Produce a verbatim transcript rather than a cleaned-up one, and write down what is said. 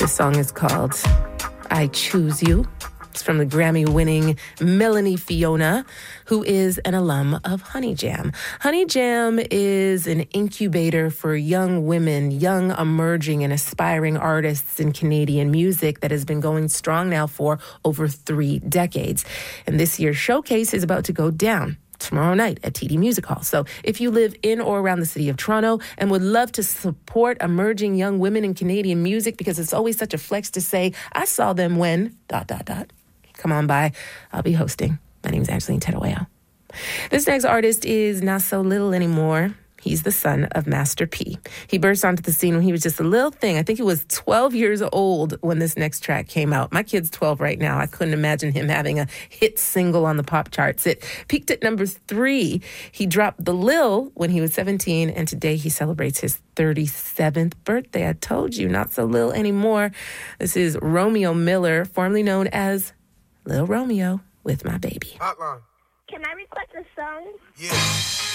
This song is called I Choose You. It's from the Grammy-winning Melanie Fiona, who is an alum of Honey Jam. Honey Jam is an incubator for young women, young emerging and aspiring artists in Canadian music that has been going strong now for over three decades. And this year's showcase is about to go down tomorrow night at T D Music Hall. So if you live in or around the city of Toronto and would love to support emerging young women in Canadian music, because it's always such a flex to say, I saw them when, dot, dot, dot. Come on by. I'll be hosting. My name is Angeline Tedoeo. This next artist is not so little anymore. He's the son of Master P. He burst onto the scene when he was just a little thing. I think he was twelve years old when this next track came out. My kid's twelve right now. I couldn't imagine him having a hit single on the pop charts. It peaked at number three. He dropped The Lil when he was seventeen, and today he celebrates his thirty-seventh birthday. I told you, not so little anymore. This is Romeo Miller, formerly known as Lil Romeo, with My Baby. Hotline. Can I request a song? Yeah.